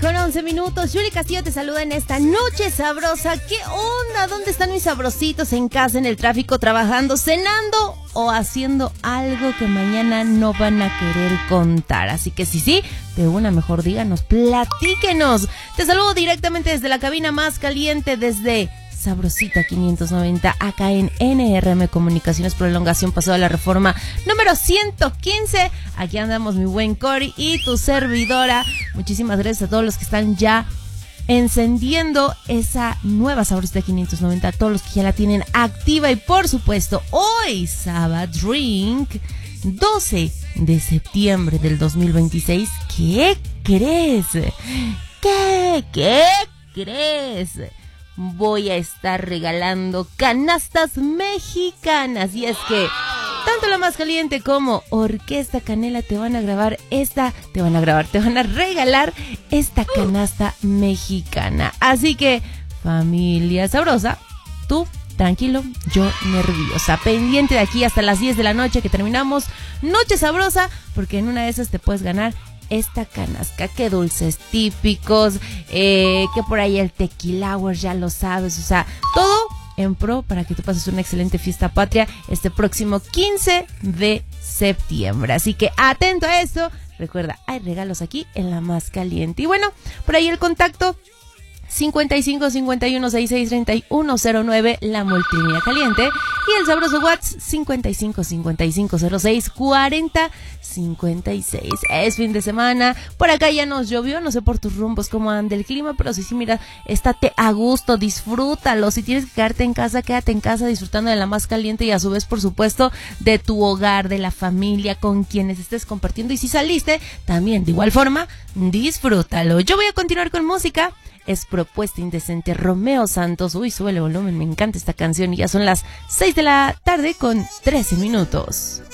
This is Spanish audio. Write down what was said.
Con 11 minutos, Yuri Castillo te saluda en esta noche sabrosa. ¿Qué onda? ¿Dónde están mis sabrositos? ¿En casa, en el tráfico, trabajando, cenando o haciendo algo que mañana no van a querer contar? Así que sí, de una mejor díganos, platíquenos. Te saludo directamente desde la cabina más caliente, desde Sabrosita 590, acá en NRM Comunicaciones, prolongación Paseo de la Reforma número 115. Aquí andamos mi buen Cory y tu servidora. Muchísimas gracias a todos los que están ya encendiendo esa nueva Sabrosita 590, a todos los que ya la tienen activa. Y por supuesto, hoy Sabad Drink 12 de septiembre del 2026. ¿Qué crees? ¿Qué crees? Voy a estar regalando canastas mexicanas. Y es que tanto La Más Caliente como Orquesta Canela te van a regalar esta canasta mexicana. Así que, familia sabrosa, tú tranquilo, yo nerviosa, pendiente de aquí hasta las 10 de la noche que terminamos Noche Sabrosa, porque en una de esas te puedes ganar esta canasca. Qué dulces típicos, que por ahí el tequila hour, ya lo sabes, o sea, todo en pro para que tú pases una excelente fiesta patria este próximo 15 de septiembre. Así que atento a esto, recuerda, hay regalos aquí en La Más Caliente. Y bueno, por ahí el contacto 55 51 66 31 09, la multilínea caliente, y el sabroso WhatsApp 55 55 06 40 56. Es fin de semana, por acá ya nos llovió, no sé por tus rumbos cómo anda el clima, pero sí, mira, estate a gusto, disfrútalo. Si tienes que quedarte en casa, quédate en casa disfrutando de La Más Caliente y a su vez, por supuesto, de tu hogar, de la familia, con quienes estés compartiendo. Y si saliste, también de igual forma, disfrútalo. Yo voy a continuar con música. Es Propuesta Indecente, Romeo Santos. Uy, sube el volumen, me encanta esta canción. Y ya son las 6 de la tarde con 13 minutos.